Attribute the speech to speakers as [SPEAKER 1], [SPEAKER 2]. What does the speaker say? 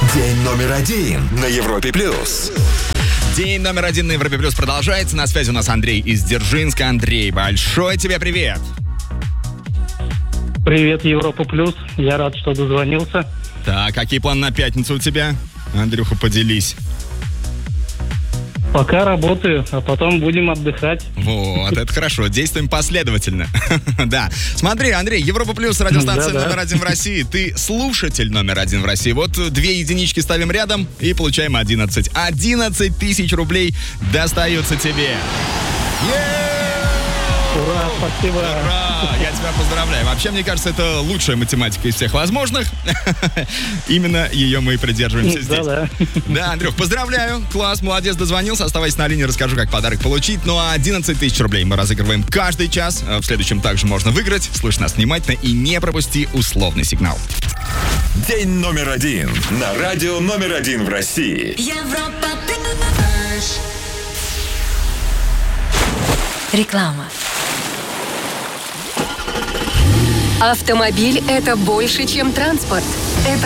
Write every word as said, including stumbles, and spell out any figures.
[SPEAKER 1] День номер один на Европе плюс.
[SPEAKER 2] День номер один на Европе плюс продолжается. На связи у нас Андрей из Дзержинска. Андрей, большой тебе привет.
[SPEAKER 3] Привет, Европа плюс. Я рад, что дозвонился.
[SPEAKER 2] Так, какие планы на пятницу у тебя? Андрюха, поделись.
[SPEAKER 3] Пока работаю, а потом будем отдыхать.
[SPEAKER 2] Вот, это хорошо. Действуем последовательно. Да. Смотри, Андрей, Европа плюс, радиостанция
[SPEAKER 3] Да-да.
[SPEAKER 2] номер один в России. Ты слушатель номер один в России. Вот две единички ставим рядом и получаем одиннадцать. одиннадцать тысяч рублей достается тебе.
[SPEAKER 3] Ура, спасибо.
[SPEAKER 2] Ура! Я тебя поздравляю. Вообще, мне кажется, это лучшая математика из всех возможных. Именно ее мы и придерживаемся здесь.
[SPEAKER 3] Да-да.
[SPEAKER 2] Да, Андрюх, поздравляю. Класс, молодец, дозвонился. Оставайся на линии, расскажу, как подарок получить. Ну а одиннадцать тысяч рублей мы разыгрываем каждый час. В следующем также можно выиграть. Слушай нас внимательно и не пропусти условный сигнал.
[SPEAKER 1] День номер один на радио номер один в России.
[SPEAKER 4] Европа плюс. Реклама.
[SPEAKER 5] Автомобиль – это больше, чем транспорт.